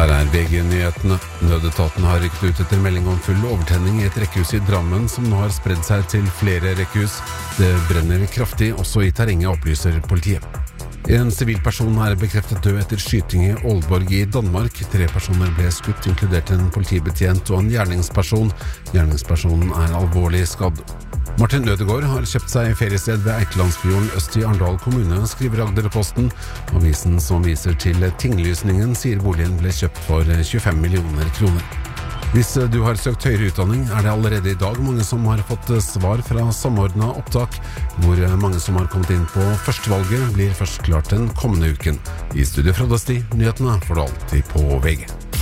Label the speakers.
Speaker 1: Her VG-nyhetene. Nødetaten har rykket ut etter melding om full overtenning i et rekkehus i Drammen som nå har spredd seg til flere rekkehus. Det brenner kraftig også i terrenget, opplyser politiet. En sivilperson er bekreftet død etter skyting i Aalborg i Danmark. 3 personer ble skutt, inkludert en politibetjent og en gjerningsperson. Gjerningspersonen er alvorlig skadd. Martin Ødegaard har kjøpt seg feriested ved Eikelandsfjorden øst i Arendal kommune, skriver Agderposten. Avisen som viser til tinglysningen sier boligen ble kjøpt for 25 millioner kroner. Hvis du har søkt høyere utdanning, er det allerede i dag mange som har fått svar fra samordnet opptak. Hvor mange som har kommet inn på førstevalget blir først klart den kommende uken. I studio fra Døsti, nyhetene får du alltid på VG.